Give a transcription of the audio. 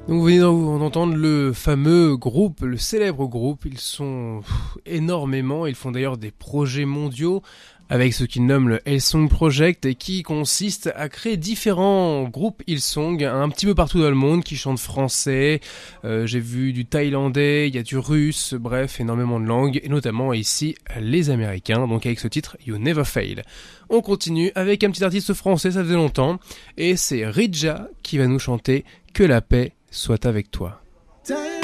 Donc vous venez d'entendre le fameux groupe, le célèbre groupe. Ils sont énormément, ils font d'ailleurs des projets mondiaux avec ce qu'ils nomment le Hillsong Project et qui consiste à créer différents groupes Hillsong un petit peu partout dans le monde qui chantent français. J'ai vu du thaïlandais, il y a du russe, bref, énormément de langues et notamment ici les Américains, donc avec ce titre You Never Fail. On continue avec un petit artiste français, ça faisait longtemps, et c'est Ridja qui va nous chanter Que la paix soit avec toi.